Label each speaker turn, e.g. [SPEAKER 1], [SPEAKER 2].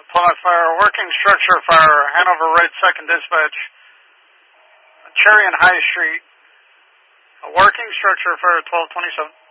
[SPEAKER 1] Plymouth Fire, working structure fire, Hanover Right 2nd Dispatch, Cherry and High Street, a working structure fire 1227.